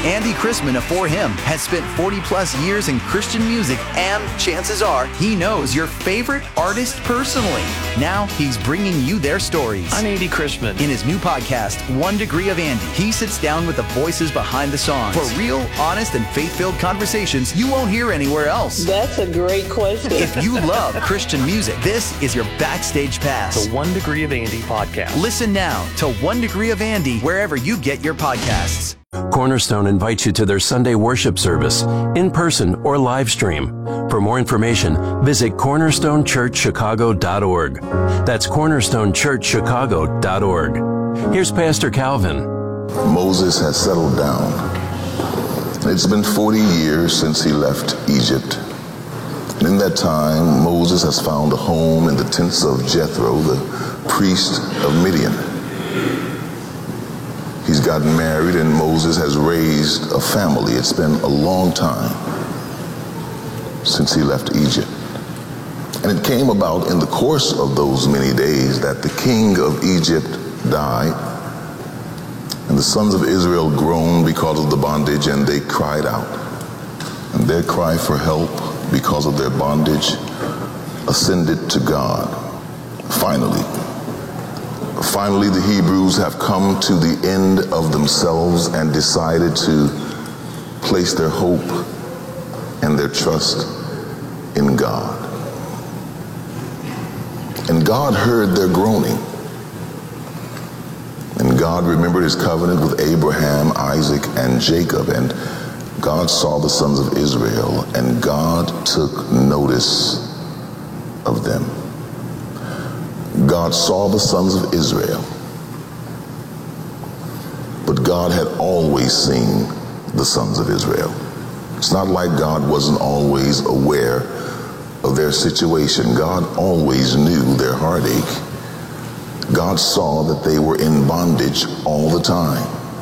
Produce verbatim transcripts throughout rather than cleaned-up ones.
Andy Chrisman of For Him has spent forty plus years in Christian music, and chances are he knows your favorite artist personally. Now he's bringing you their stories. I'm Andy Chrisman. In his new podcast, One Degree of Andy, he sits down with the voices behind the songs for real, honest, and faith-filled conversations you won't hear anywhere else. That's a great question. If you love Christian music, this is your backstage pass. The One Degree of Andy podcast. Listen now to One Degree of Andy wherever you get your podcasts. Cornerstone invites you to their Sunday worship service, in person or live stream. For more information, visit cornerstone church chicago dot org. That's cornerstone church chicago dot org. Here's Pastor Calvin. Moses has settled down. It's been forty years since he left Egypt. And in that time, Moses has found a home in the tents of Jethro, the priest of Midian. He's gotten married, and Moses has raised a family. It's been a long time since he left Egypt. And it came about in the course of those many days that the king of Egypt died, and the sons of Israel groaned because of the bondage, and they cried out. And their cry for help because of their bondage ascended to God. Finally, Finally, the Hebrews have come to the end of themselves and decided to place their hope and their trust in God. And God heard their groaning. And God remembered his covenant with Abraham, Isaac, and Jacob. And God saw the sons of Israel, and God took notice of them. God saw the sons of Israel, but God had always seen the sons of Israel. It's not like God wasn't always aware of their situation. God always knew their heartache. God saw that they were in bondage all the time.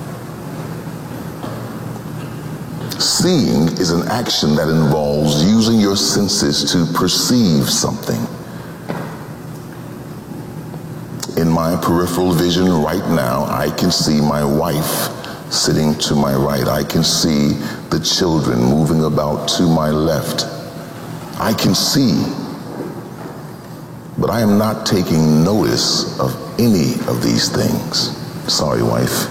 Seeing is an action that involves using your senses to perceive something. In my peripheral vision right now, I can see my wife sitting to my right. I can see the children moving about to my left. I can see, but I am not taking notice of any of these things. Sorry, wife.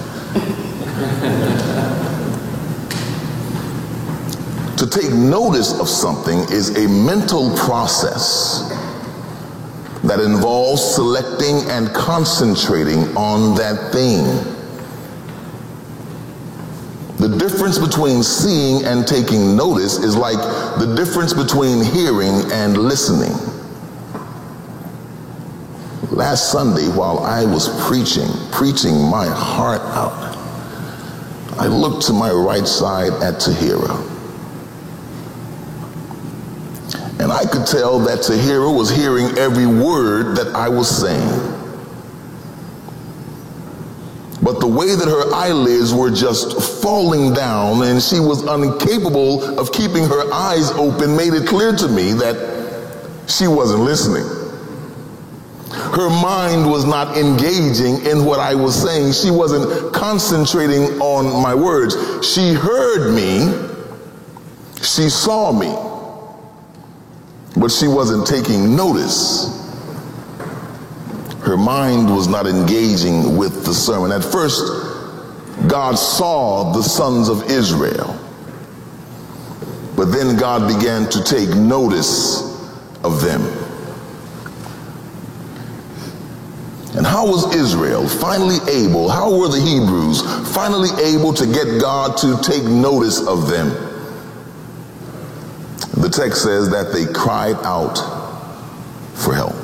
To take notice of something is a mental process that involves selecting and concentrating on that thing. The difference between seeing and taking notice is like the difference between hearing and listening. Last Sunday, while I was preaching, preaching my heart out, I looked to my right side at Tahira. And I could tell that Tahira was hearing every word that I was saying. But the way that her eyelids were just falling down and she was incapable of keeping her eyes open made it clear to me that she wasn't listening. Her mind was not engaging in what I was saying. She wasn't concentrating on my words. She heard me. She saw me. But she wasn't taking notice. Her mind was not engaging with the sermon. At first, God saw the sons of Israel. But then God began to take notice of them. And how was Israel finally able, how were the Hebrews finally able to get God to take notice of them? The text says that they cried out for help.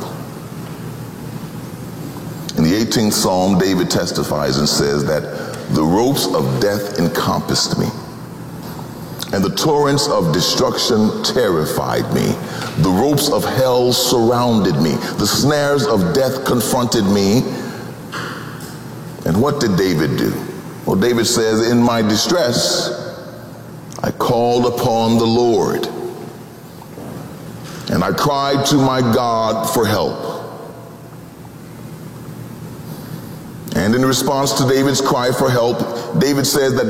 In the eighteenth Psalm, David testifies and says that the ropes of death encompassed me, and the torrents of destruction terrified me. The ropes of hell surrounded me. The snares of death confronted me. And what did David do? Well, David says, in my distress, I called upon the Lord. And I cried to my God for help. And in response to David's cry for help, David says that